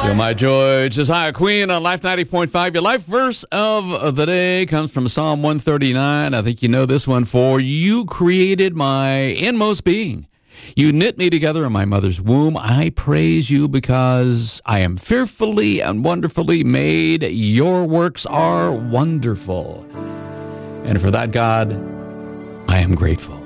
Still My Joy, Josiah Queen on Life 90.5. Your life verse of the day comes from Psalm 139. I think you know this one. For you created my inmost being. You knit me together in my mother's womb. I praise you because I am fearfully and wonderfully made. Your works are wonderful. And for that, God, I am grateful.